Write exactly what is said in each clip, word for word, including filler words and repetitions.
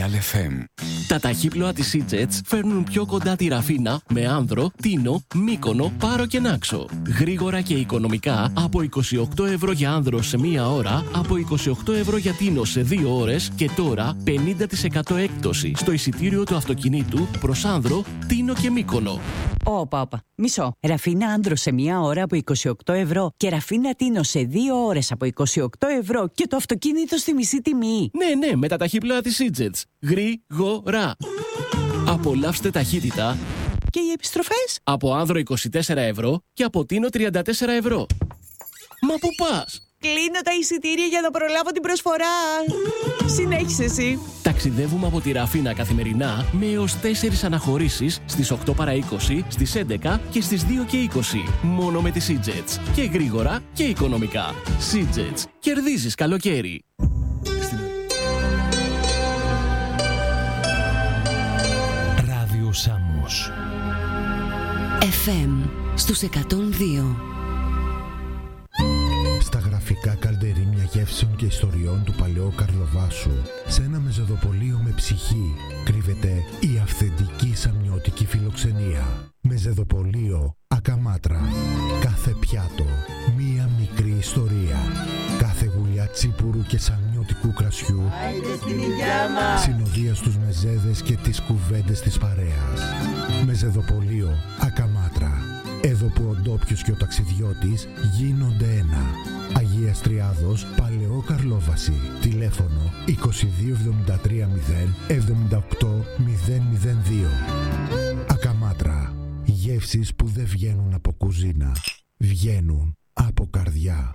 Real εφ εμ. Τα ταχύπλοα της Seajets φέρνουν πιο κοντά τη Ραφίνα με Άνδρο, Τίνο, Μύκονο, Πάρο και Νάξο. Γρήγορα και οικονομικά από είκοσι οκτώ ευρώ για Άνδρο σε μία ώρα, από είκοσι οκτώ ευρώ για Τίνο σε δύο ώρες και τώρα πενήντα τοις εκατό έκπτωση στο εισιτήριο του αυτοκινήτου προς Άνδρο, Τίνο και Μύκονο. Όπα, όπα. Μισό. Ραφίνα Άνδρο σε μία ώρα από είκοσι οκτώ ευρώ και Ραφίνα Τίνο σε δύο ώρες από είκοσι οκτώ ευρώ και το αυτοκίνητο στη μισή τιμή. Ναι, ναι, με τα ταχύπλοα της Seajets. Γρήγορα. Απολαύστε ταχύτητα. Και οι επιστροφές? Από Άνδρο είκοσι τέσσερα ευρώ και από Τίνο τριάντα τέσσερα ευρώ. Μα πού πας? Κλείνω τα εισιτήρια για να προλάβω την προσφορά. Συνέχισε εσύ. Ταξιδεύουμε από τη Ραφίνα καθημερινά με έως τέσσερις αναχωρήσεις στις οκτώ παρά είκοσι, στις έντεκα και στις δύο και είκοσι. Μόνο με τη Seajets. Και γρήγορα και οικονομικά. Seajets. Κερδίζεις καλοκαίρι. Ράδιο Σάμος εφ εμ στους εκατόν δύο. Στα γραφικά καλντερίμια γεύσεων και ιστοριών του παλαιού Καρλοβάσου, σε ένα μεζεδοπολείο με ψυχή, κρύβεται η αυθεντική σαμιώτικη φιλοξενία. Μεζεδοπολείο Ακαμάτρα. Κάθε πιάτο, μία μικρή ιστορία. Κάθε γουλιά τσίπουρου και σαμιώτικου κρασιού συνοδεία στους μεζέδες και τις κουβέντες της παρέας. Μεζεδοπολείο Ακαμάτρα. Εδώ που ο ντόπιος και ο ταξιδιώτης γίνονται ένα. Αγίας Τριάδος, Παλαιό Καρλόβαση. Τηλέφωνο είκοσι δύο εβδομήντα τρία μηδέν εβδομήντα οκτώ μηδέν μηδέν δύο. Ακαμάτρα. Γεύσεις που δεν βγαίνουν από κουζίνα. Βγαίνουν από καρδιά.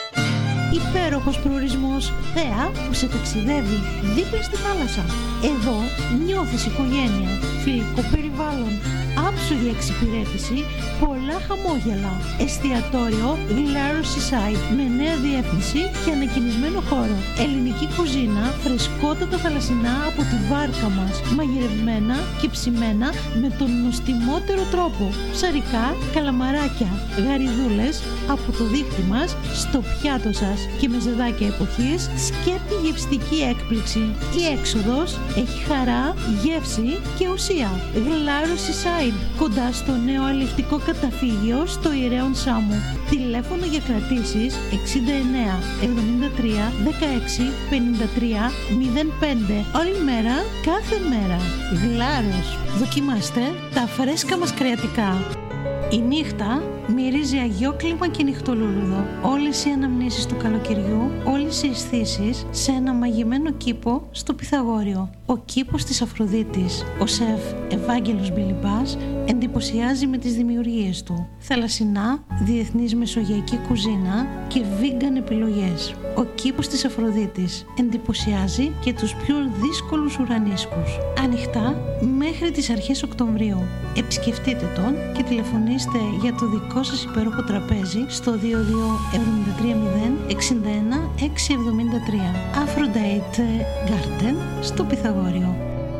Υπέροχος προορισμός, θέα που σε ταξιδεύει δίπλα στη θάλασσα. Εδώ νιώθεις οικογένεια, φιλικό περιβάλλον, άψογη εξυπηρέτηση, πολλά χαμόγελα. Εστιατόριο Glarus Seaside με νέα διεύθυνση και ανακοινισμένο χώρο. Ελληνική κουζίνα, φρεσκότατα θαλασσινά από τη βάρκα μας, μαγειρευμένα και ψημένα με τον νοστιμότερο τρόπο. Ψαρικά, καλαμαράκια, γαριδούλες από το δίχτυ μας στο πιάτο σας και μεζεδάκια εποχής, σκέπτη γευστική έκπληξη. Η έξοδος έχει χαρά, γεύση και ουσία. Glarus Seaside, κοντά στο νέο αλλιευτικό καταφύγιο στο Ιερέον Σάμου. Τηλέφωνο για κρατήσεις εξήντα εννέα εβδομήντα τρία δεκαέξι πενήντα τρία μηδέν πέντε. Όλη μέρα, κάθε μέρα. Γλάρος. Δοκιμάστε τα φρέσκα μας κρεατικά. Η νύχτα μυρίζει αγιόκλιμα και νυχτολούλουδο. Όλες οι αναμνήσεις του καλοκαιριού, όλες οι αισθήσεις σε ένα μαγεμένο κήπο στο Πυθαγόριο. Ο κήπος της Αφροδίτης. Ο σεφ Ευάγγελος Μπιλιμπάς εντυπωσιάζει με τις δημιουργίες του. Θαλασσινά, διεθνής μεσογειακή κουζίνα και vegan επιλογές. Ο κήπος της Αφροδίτης εντυπωσιάζει και τους πιο δύσκολους ουρανίσκους. Ανοιχτά μέχρι τις αρχές Οκτωβρίου. Επισκεφτείτε τον και τηλεφωνήστε για το δικό σας υπέροχο τραπέζι στο δύο δύο εβδομήντα τρία μηδέν εξήντα ένα έξι εβδομήντα τρία. Aphrodite Garden στο Πυθαγόριο.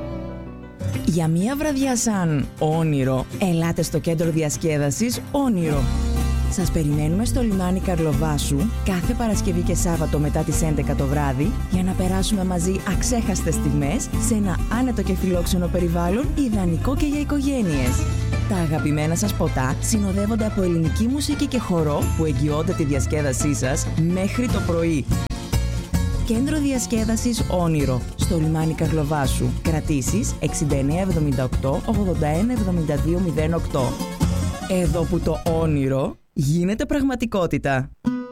Για μία βραδιά σαν όνειρο, ελάτε στο κέντρο διασκέδασης Όνειρο. Σας περιμένουμε στο λιμάνι Καρλοβάσου κάθε Παρασκευή και Σάββατο μετά τις έντεκα το βράδυ για να περάσουμε μαζί αξέχαστες στιγμές σε ένα άνετο και φιλόξενο περιβάλλον ιδανικό και για οικογένειες. Τα αγαπημένα σας ποτά συνοδεύονται από ελληνική μουσική και χορό που εγγυώνται τη διασκέδασή σας μέχρι το πρωί. Κέντρο διασκέδασης Όνειρο στο λιμάνι Καρλοβάσου. Κρατήσεις εξήντα εννέα εβδομήντα οκτώ ογδόντα ένα εβδομήντα δύο μηδέν οκτώ. Εδώ που το όνειρο γίνεται πραγματικότητα.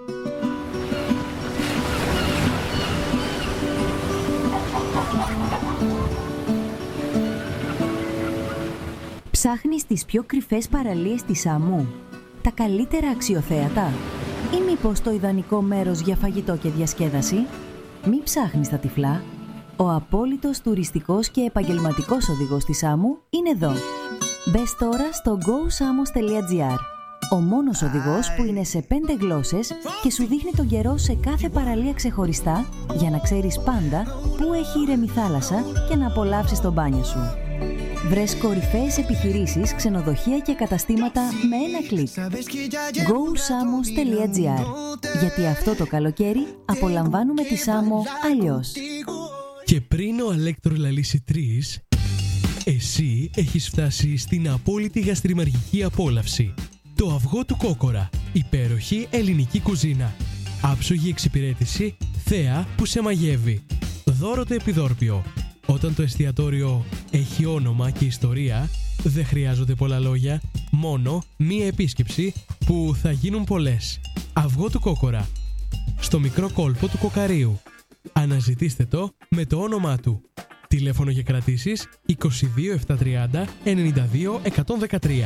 Ψάχνεις τις πιο κρυφές παραλίες της Σάμου, τα καλύτερα αξιοθέατα ή μήπως το ιδανικό μέρος για φαγητό και διασκέδαση? Μη ψάχνεις τα τυφλά. Ο απόλυτος τουριστικός και επαγγελματικός οδηγός της Σάμου είναι εδώ. Μπες τώρα στο go samos τελεία gr. Ο μόνος οδηγός που είναι σε πέντε γλώσσες και σου δείχνει τον καιρό σε κάθε παραλία ξεχωριστά για να ξέρεις πάντα πού έχει ήρεμη θάλασσα και να απολαύσεις το μπάνιο σου. Βρες κορυφαίες επιχειρήσεις, ξενοδοχεία και καταστήματα με ένα κλικ. go samos τελεία gr. Γιατί αυτό το καλοκαίρι απολαμβάνουμε τη Σάμο αλλιώς. Και πριν ο Αλέκτρο λαλήσει τρεις, εσύ έχεις φτάσει στην απόλυτη γαστριμαργική απόλαυση. Το αυγό του Κόκορα. Υπέροχη ελληνική κουζίνα. Άψογη εξυπηρέτηση, θέα που σε μαγεύει. Δώρο το επιδόρπιο. Όταν το εστιατόριο έχει όνομα και ιστορία, δεν χρειάζονται πολλά λόγια, μόνο μία επίσκεψη που θα γίνουν πολλές. Αυγό του Κόκορα. Στο μικρό κόλπο του Κοκαρίου. Αναζητήστε το με το όνομά του. Τηλέφωνο για κρατήσεις είκοσι δύο επτακόσια τριάντα ενενήντα δύο εκατόν δεκατρία.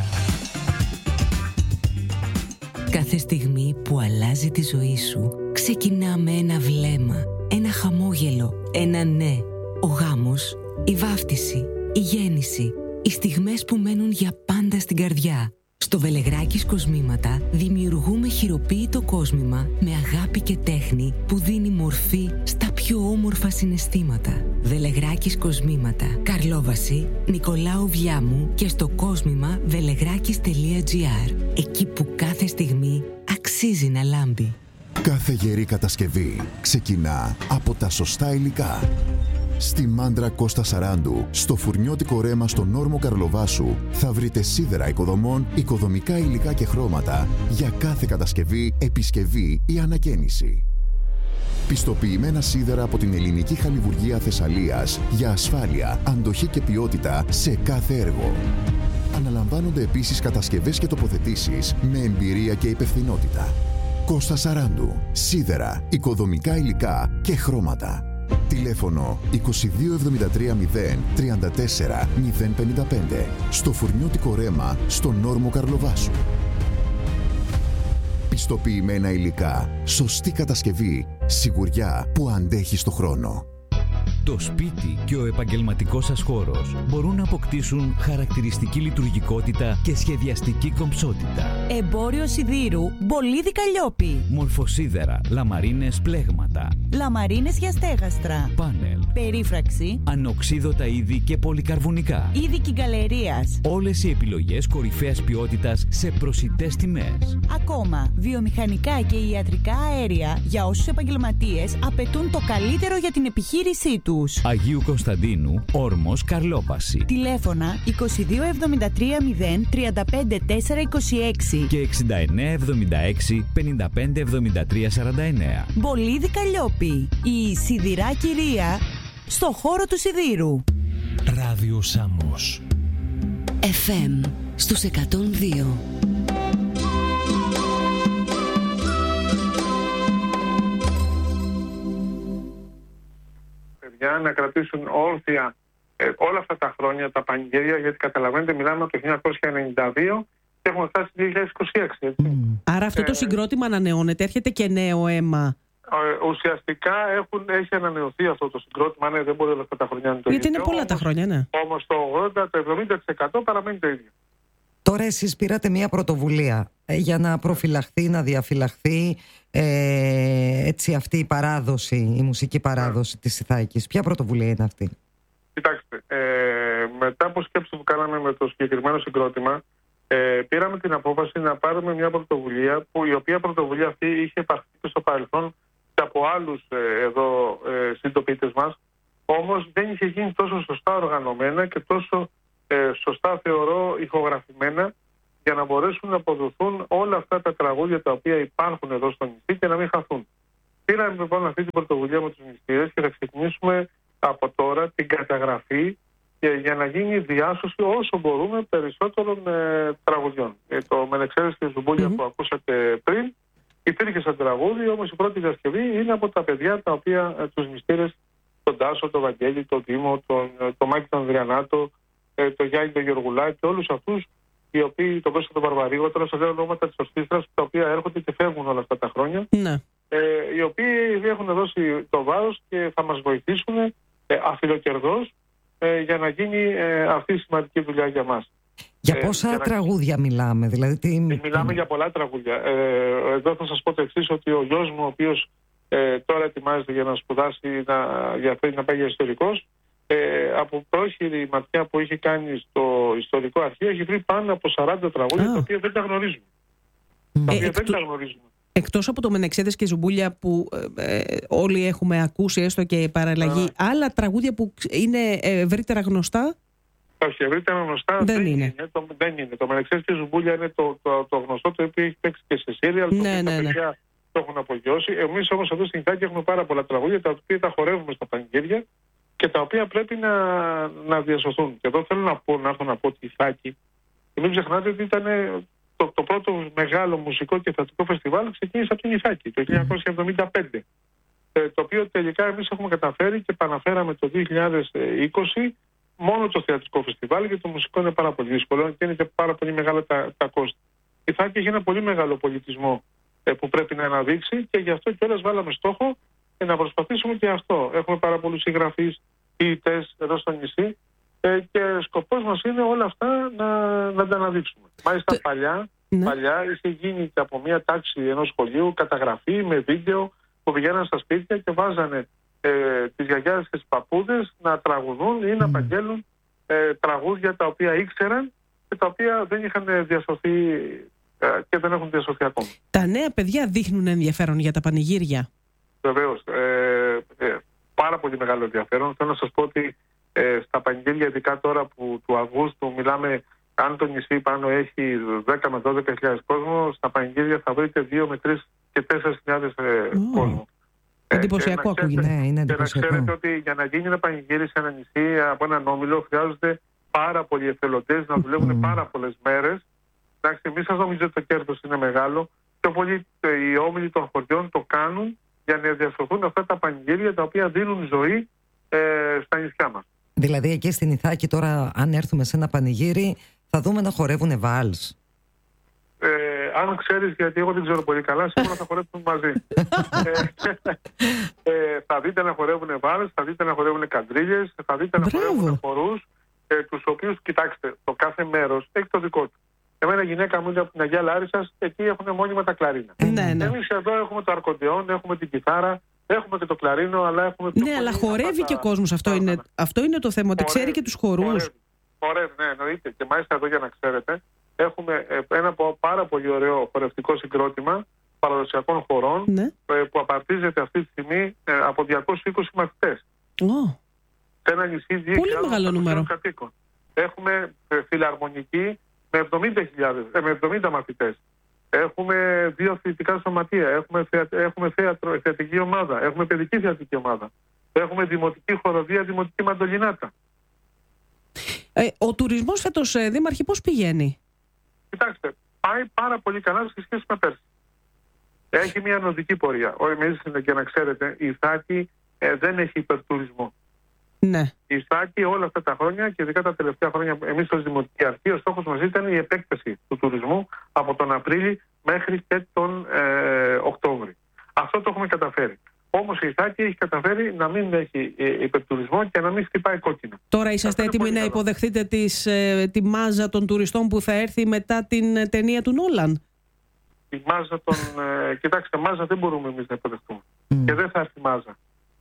Κάθε στιγμή που αλλάζει τη ζωή σου ξεκινά με ένα βλέμμα, ένα χαμόγελο, ένα ναι. Ο γάμος, η βάφτιση, η γέννηση, οι στιγμές που μένουν για πάντα στην καρδιά. Στο Βελεγράκης Κοσμήματα δημιουργούμε χειροποίητο κόσμημα με αγάπη και τέχνη που δίνει μορφή στα πιο όμορφα συναισθήματα. Βελεγράκης Κοσμήματα, Καρλόβαση, Νικολάου Βιάμου και στο κόσμημα βελεγράκης τελεία τζι άρ. Εκεί που κάθε στιγμή αξίζει να λάμπει. Κάθε γερή κατασκευή ξεκινά από τα σωστά υλικά. Στη Μάντρα Κώστα Σαράντου, στο φουρνιώτικο ρέμα στον όρμο Καρλοβάσου, θα βρείτε σίδερα οικοδομών, οικοδομικά υλικά και χρώματα για κάθε κατασκευή, επισκευή ή ανακαίνιση. Πιστοποιημένα σίδερα από την ελληνική χαλιβουργία Θεσσαλίας για ασφάλεια, αντοχή και ποιότητα σε κάθε έργο. Αναλαμβάνονται επίσης κατασκευές και τοποθετήσεις με εμπειρία και υπευθυνότητα. Κώστα Σαράντου, σίδερα, οικοδομικά υλικά και χρώματα. Τηλέφωνο είκοσι δύο εβδομήντα τρία μηδέν τριάντα τέσσερα μηδέν πενήντα πέντε. Στο φουρνιώτικο ρέμα στον όρμο Καρλοβάσου. Πιστοποιημένα υλικά, σωστή κατασκευή, σιγουριά που αντέχει στο χρόνο. Το σπίτι και ο επαγγελματικός σας χώρος μπορούν να αποκτήσουν χαρακτηριστική λειτουργικότητα και σχεδιαστική κομψότητα. Εμπόριο σιδήρου Μπολίδι Καλλιόπη. Μορφοσίδερα, λαμαρίνες πλέγματα. Λαμαρίνες για στέγαστρα. Πάνελ. Περίφραξη. Ανοξίδωτα είδη και πολυκαρβουνικά. Είδη κυγκαλερίας. Όλες οι επιλογές κορυφαίας ποιότητας σε προσιτές τιμές. Ακόμα, βιομηχανικά και ιατρικά αέρια για όσους επαγγελματίες απαιτούν το καλύτερο για την επιχείρησή του. Αγίου Κωνσταντίνου, Όρμος, Καρλόπαση. Τηλέφωνα είκοσι δύο εβδομήντα τρία μηδέν τριάντα πέντε τέσσερα είκοσι έξι και εξήντα εννέα εβδομήντα έξι πενήντα πέντε εβδομήντα τρία σαράντα εννέα. Μπολίδι Καλλιόπη, η σιδηρά κυρία στο χώρο του σιδήρου. Ράδιο Σάμος εφ εμ στους εκατόν δύο. Να κρατήσουν όρθια ε, όλα αυτά τα χρόνια τα πανηγύρια, γιατί καταλαβαίνετε μιλάμε από το χίλια εννιακόσια ενενήντα δύο και έχουμε φτάσει το δύο χιλιάδες είκοσι έξι. Έτσι. Mm. Άρα αυτό το συγκρότημα ανανεώνεται, έρχεται και νέο αίμα. Ε, ουσιαστικά έχουν, έχει ανανεωθεί αυτό το συγκρότημα, ναι, δεν μπορεί όλα αυτά τα χρόνια να είναι το γιατί ίδιο. Είναι πολλά όμως, τα χρόνια, ναι. Όμως το ογδόντα με εβδομήντα τοις εκατό παραμένει το ίδιο. Τώρα εσείς πήρατε μια πρωτοβουλία ε, για να προφυλαχθεί, να διαφυλαχθεί ε, έτσι αυτή η παράδοση, η μουσική παράδοση yeah. της Ιθάκης. Ποια πρωτοβουλία είναι αυτή? Κοιτάξτε, ε, μετά από σκέψη που κάναμε με το συγκεκριμένο συγκρότημα, ε, πήραμε την απόφαση να πάρουμε μια πρωτοβουλία, που η οποία πρωτοβουλία αυτή είχε υπαρχθεί και στο παρελθόν και από άλλους ε, εδώ ε, συντοπίτες μας, όμως δεν είχε γίνει τόσο σωστά οργανωμένα και τόσο ε, σωστά θεωρώ ηχογραφημένα για να μπορέσουν να αποδοθούν όλα αυτά τα τραγούδια τα οποία υπάρχουν εδώ στο νησί και να μην χαθούν. Πήραμε λοιπόν αυτή την πρωτοβουλία με τους νηστήρες και θα ξεκινήσουμε από τώρα την καταγραφή και για να γίνει διάσωση όσο μπορούμε περισσότερων ε, τραγουδιών. Ε, το Μενεξέρες και Ζουμπούλια mm-hmm. που ακούσατε πριν υπήρχε σαν τραγούδι, όμως η πρώτη διασκευή είναι από τα παιδιά τα οποία ε, τους νηστήρες, τον Τάσο, τον Βαγγέλη, τον Δήμο, τον, τον Μάκη τον Ανδριανάτο, ε, τον Γιάννη τον Γεωργουλάκη, όλους αυτούς οι οποίοι, τον Κώστα τον Βαρβαρίγο, τώρα σας λέω ονόματα της ορχήστρας, τα οποία έρχονται και φεύγουν όλα αυτά τα χρόνια, ναι. ε, οι οποίοι έχουν δώσει το βάρος και θα μας βοηθήσουν ε, αφιλοκερδώς ε, για να γίνει ε, αυτή η σημαντική δουλειά για μας. Για πόσα ε, τραγούδια να... μιλάμε, δηλαδή τι... Ε, μιλάμε για πολλά τραγούδια. Ε, εδώ θα σας πω το εξής, ότι ο γιος μου, ο οποίος ε, τώρα ετοιμάζεται για να σπουδάσει, να, για, να πάει για ιστορικός, Ε, από πρόχειρη ματιά που έχει κάνει στο ιστορικό αρχείο έχει βρει πάνω από σαράντα τραγούδια ah. τα οποία δεν τα γνωρίζουμε. Mm. Τα οποία ε, δεν του... τα γνωρίζουμε. Εκτός από το Μενεξέδες και Ζουμπούλια που ε, ε, όλοι έχουμε ακούσει, έστω και παραλλαγή, yeah. άλλα τραγούδια που είναι ευρύτερα γνωστά. Όχι, ευρύτερα γνωστά δεν, δεν είναι. είναι. Το, δεν είναι. Το Μενεξέδες και Ζουμπούλια είναι το, το, το γνωστό, το οποίο έχει παίξει και σε Σύρια, ναι, το ναι, ναι. παιδιά το έχουν απογειώσει. Εμείς όμως εδώ στην Ιθάκη έχουμε πάρα πολλά τραγούδια, τα οποία τα χορεύουμε στα πανηγύρια και τα οποία πρέπει να, να διασωθούν. Και εδώ θέλω να πω, να έρθω να πω ότι η Ιθάκη, και μην ξεχνάτε ότι ήταν το, το πρώτο μεγάλο μουσικό και θεατρικό φεστιβάλ ξεκίνησε από την Ιθάκη το χίλια εννιακόσια εβδομήντα πέντε. Ε, το οποίο τελικά εμείς έχουμε καταφέρει και επαναφέραμε το δύο χιλιάδες είκοσι μόνο το θεατρικό φεστιβάλ, γιατί το μουσικό είναι πάρα πολύ δύσκολο και είναι και πάρα πολύ μεγάλα τα, τα κόστη. Η Ιθάκη έχει ένα πολύ μεγάλο πολιτισμό ε, που πρέπει να αναδείξει και γι' αυτό κιόλας βάλαμε στόχο ε, να προσπαθήσουμε και αυτό. Έχουμε πάρα πολλούς συγγραφείς, ποιητές εδώ στο νησί ε, και σκοπός μας είναι όλα αυτά να, να τα αναδείξουμε. Μάλιστα παλιά, ναι. παλιά είχε γίνει και από μια τάξη ενός σχολείου καταγραφή με βίντεο που πηγαίναν στα σπίτια και βάζανε ε, τις γιαγιάδες και τις παππούδες να τραγουδούν ή να απαγγέλουν ε, τραγούδια τα οποία ήξεραν και τα οποία δεν είχαν διασωθεί ε, και δεν έχουν διασωθεί ακόμα. Τα νέα παιδιά δείχνουν ενδιαφέρον για τα πανηγύρια. Βεβαίως. Ε, ε, πάρα πολύ μεγάλο ενδιαφέρον. Θέλω να σας πω ότι ε, στα πανηγύρια, ειδικά τώρα που του Αυγούστου, μιλάμε, αν το νησί πάνω έχει δέκα με δώδεκα χιλιάδες κόσμο, στα πανηγύρια θα βρείτε δύο με τρεις και τέσσερις χιλιάδες ε, oh. κόσμο. Εντυπωσιακό ακούγεται. Ναι, είναι και να ξέρετε ότι για να γίνει ένα πανηγύρι σε ένα νησί από έναν όμιλο χρειάζονται πάρα πολλοί εθελοντές να δουλεύουν mm. πάρα πολλές μέρες. Εντάξει, μην σας νομίζετε ότι το κέρδος είναι μεγάλο. Πιο πολλοί οι όμιλοι των χωριών το κάνουν για να διασωθούν αυτά τα πανηγύρια τα οποία δίνουν ζωή ε, στα νησιά μας. Δηλαδή εκεί στην Ιθάκη τώρα, αν έρθουμε σε ένα πανηγύρι, θα δούμε να χορεύουν βάλς. Ε, αν ξέρεις, γιατί εγώ δεν ξέρω πολύ καλά, σίγουρα θα χορεύουν μαζί. ε, ε, θα δείτε να χορεύουν βάλς, θα δείτε να χορεύουν καντρίλιες, θα δείτε να χορεύουν χορούς, ε, τους οποίους, κοιτάξτε, το κάθε μέρος έχει το δικό του. Εμένα γυναίκα μου είναι από την Αγία Λάρισσας, εκεί έχουν μόνιμα τα κλαρίνα. Ναι, ναι. Εμείς εδώ έχουμε το αρκοντεόν, έχουμε την κιθάρα, έχουμε και το κλαρίνο, αλλά έχουμε... Ναι, αλλά χορεύει και ο κόσμος, αυτό είναι, αυτό είναι το θέμα, ότι ξέρει και τους χορούς. Χορεύει, ναι, εννοείται. Και μάλιστα εδώ, για να ξέρετε, έχουμε ένα πάρα πολύ ωραίο χορευτικό συγκρότημα παραδοσιακών χωρών, ναι. που απαρτίζεται αυτή τη στιγμή από διακόσιους είκοσι μαθητές. Oh. Σε ένα νησί δύο χιλιάδες κατοίκων. Έχουμε φιλαρμονική με εβδομήντα χιλιάδες, με εβδομήντα μαθητές. Έχουμε δύο αθλητικά σωματεία, έχουμε, θεα, έχουμε θέατρο, θεατρική ομάδα, έχουμε παιδική θεατρική ομάδα, έχουμε δημοτική χοροδία, δημοτική μαντολινάτα. Ε, ο τουρισμός φέτος, ε, Δήμαρχε, πώς πηγαίνει? Κοιτάξτε, πάει πάρα πολύ καλά σε σχέση με πέρσι. Έχει μια νοδική πορεία. Εμείς, και να ξέρετε, η Ιθάκη ε, δεν έχει υπερτουρισμό. Ναι. Η Ιθάκη όλα αυτά τα χρόνια και ειδικά τα τελευταία χρόνια, εμείς ως Δημοτική Αρχή, ο στόχος μας ήταν η επέκταση του τουρισμού από τον Απρίλη μέχρι και τον ε, Οκτώβρη. Αυτό το έχουμε καταφέρει. Όμως η Ιθάκη έχει καταφέρει να μην έχει ε, υπερτουρισμό και να μην χτυπάει κόκκινα. Τώρα είσαστε έτοιμοι να υποδεχτείτε τις, ε, τη μάζα των τουριστών που θα έρθει μετά την ε, ταινία του Νόλαν? Η μάζα των... Ε, κοιτάξτε, μάζα δεν μπορούμε εμείς να υποδεχτούμε. Mm. Και δεν θα έρθει μάζα.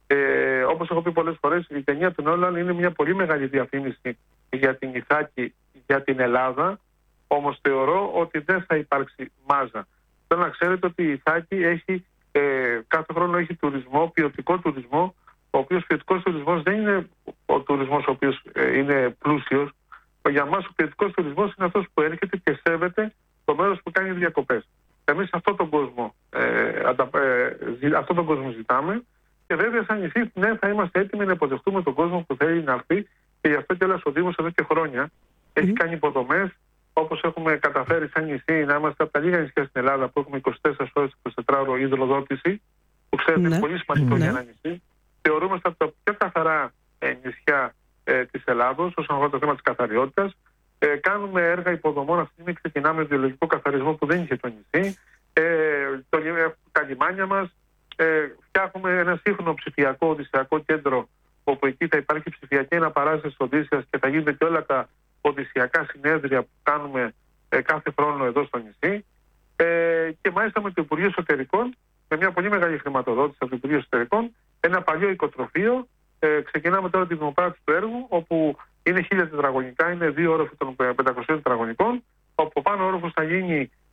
Ε, όπως έχω πει πολλές φορές, η ταινία του Νόλαν είναι μια πολύ μεγάλη διαφήμιση για την Ιθάκη, για την Ελλάδα. Όμως θεωρώ ότι δεν θα υπάρξει μάζα. Θέλω να ξέρετε ότι η Ιθάκη έχει, ε, κάθε χρόνο έχει τουρισμό, ποιοτικό τουρισμό, ο οποίος ποιοτικός τουρισμός δεν είναι ο τουρισμός ο οποίος ε, είναι πλούσιος. Για μας ο ποιοτικός τουρισμός είναι αυτός που έρχεται και σέβεται το μέρος που κάνει διακοπές. Εμείς αυτόν τον κόσμο, ε, αντα, ε, αυτόν τον κόσμο ζητάμε. Και βέβαια, σαν νησί, ναι, θα είμαστε έτοιμοι να υποδεχτούμε τον κόσμο που θέλει να έρθει και γι' αυτό κιόλας ο Δήμος εδώ και χρόνια mm. έχει κάνει υποδομές, όπως έχουμε καταφέρει σαν νησί να είμαστε από τα λίγα νησιά στην Ελλάδα που έχουμε είκοσι τέσσερις ώρες εικοσιτετράωρο υδροδότηση, που ξέρετε είναι mm. πολύ σημαντικό mm. για ένα νησί. Θεωρούμε από τα πιο καθαρά ε, νησιά ε, της Ελλάδος όσον αφορά το θέμα της καθαριότητας. Ε, κάνουμε έργα υποδομών. Αυτή τη στιγμή ξεκινάμε βιολογικό καθαρισμό που δεν είχε το νησί. Ε, το, τα λιμάνια μας. Ε, φτιάχνουμε ένα σύγχρονο ψηφιακό οδυσσιακό κέντρο, όπου εκεί θα υπάρχει ψηφιακή αναπαράσταση Οδύσσιας και θα γίνονται και όλα τα οδυσσιακά συνέδρια που κάνουμε ε, κάθε χρόνο εδώ στο νησί. Ε, και μάλιστα με το Υπουργείο Εσωτερικών, με μια πολύ μεγάλη χρηματοδότηση από το Υπουργείο Εσωτερικών, ένα παλιό οικοτροφείο. Ε, ξεκινάμε τώρα τη δημοπράτηση του έργου, όπου είναι χίλια τετραγωνικά, είναι δύο όροφοι των πεντακοσίων τετραγωνικών, όπου πάνω όροφος θα γίνει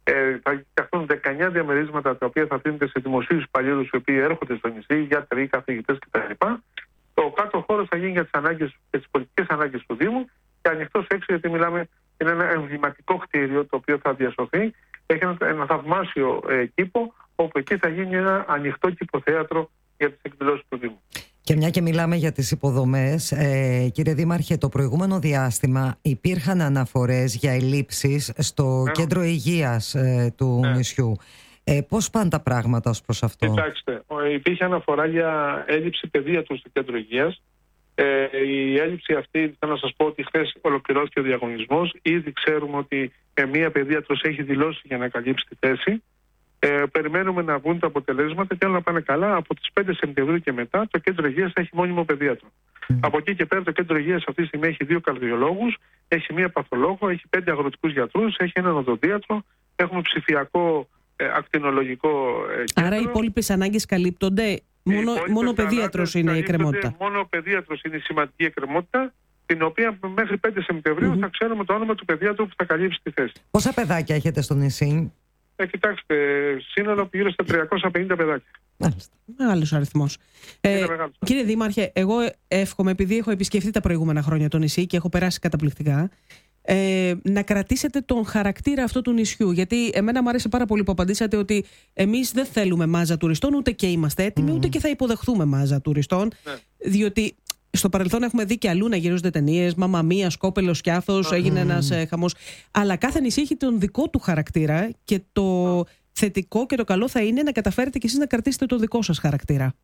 Ε, θα φτιαχτούν δεκαεννιά διαμερίσματα τα οποία θα δίνονται σε δημοσίους υπαλλήλους οι οποίοι έρχονται στο νησί, γιατροί, καθηγητές κτλ. Το κάτω χώρο θα γίνει για τις ανάγκες και τις πολιτικές ανάγκες του Δήμου και ανοιχτός έξω, γιατί μιλάμε, είναι ένα εμβληματικό κτίριο το οποίο θα διασωθεί. Έχει ένα, ένα θαυμάσιο ε, κήπο, όπου εκεί θα γίνει ένα ανοιχτό κηποθέατρο για τις εκδηλώσεις του Δήμου. Και μια και μιλάμε για τις υποδομές, ε, κύριε Δήμαρχε, το προηγούμενο διάστημα υπήρχαν αναφορές για ελλείψεις στο ναι. κέντρο υγείας ε, του ναι. νησιού. Ε, πώς πάνε τα πράγματα ως προς αυτό? Κοιτάξτε, υπήρχε αναφορά για έλλειψη παιδίατρου στο κέντρο υγείας. Ε, η έλλειψη αυτή, θέλω να σας πω ότι χθες ολοκληρώθηκε ο διαγωνισμός. Ήδη ξέρουμε ότι ε, μία παιδίατρος έχει δηλώσει για να καλύψει τη θέση. Ε, περιμένουμε να βγουν τα αποτελέσματα και όλα να πάνε καλά. Από τις πέντε Σεπτεμβρίου και μετά το κέντρο υγείας θα έχει μόνιμο παιδίατρο. Mm. Από εκεί και πέρα το κέντρο υγείας αυτή τη στιγμή έχει δύο καρδιολόγους, έχει μία παθολόγο, έχει πέντε αγροτικούς γιατρούς, έχει έναν οδοντίατρο, έχουμε ψηφιακό ε, ακτινολογικό ε, κέντρο. Άρα οι υπόλοιπες ανάγκες καλύπτονται, μόνο, μόνο παιδίατρος είναι η εκκρεμότητα. Μόνο ο παιδίατρος είναι η σημαντική εκκρεμότητα, την οποία μέχρι πέντε Σεπτεμβρίου mm-hmm. θα ξέρουμε το όνομα του παιδίατρου που θα καλύψει τη θέση. Πόσα παιδάκια έχετε στο νησί? Ε, κοιτάξτε, σύνολο γύρω στα τριακόσια πενήντα παιδάκια. Μεγάλος αριθμός. Ε, κύριε Δήμαρχε, εγώ εύχομαι, επειδή έχω επισκεφτεί τα προηγούμενα χρόνια το νησί και έχω περάσει καταπληκτικά, ε, να κρατήσετε τον χαρακτήρα αυτό του νησιού. Γιατί εμένα μου άρεσε πάρα πολύ που απαντήσατε ότι εμείς δεν θέλουμε μάζα τουριστών, ούτε και είμαστε έτοιμοι, mm. ούτε και θα υποδεχθούμε μάζα τουριστών. Ναι. Διότι στο παρελθόν έχουμε δει και αλλού να γυρίζονται ταινίες, Μαμμα Μία, Σκόπελο, Σκιάθος, mm. έγινε ένας ε, χαμός. Αλλά κάθε νησί έχει τον δικό του χαρακτήρα και το mm. θετικό και το καλό θα είναι να καταφέρετε κι εσείς να κρατήσετε το δικό σας χαρακτήρα.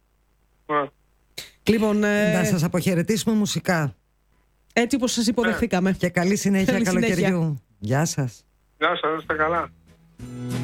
Mm. Λοιπόν, ε... να σας αποχαιρετήσουμε μουσικά. Έτσι όπως σας υποδεχθήκαμε. Και καλή συνέχεια, καλοκαιριού. Γεια σας. Γεια σας, είστε καλά.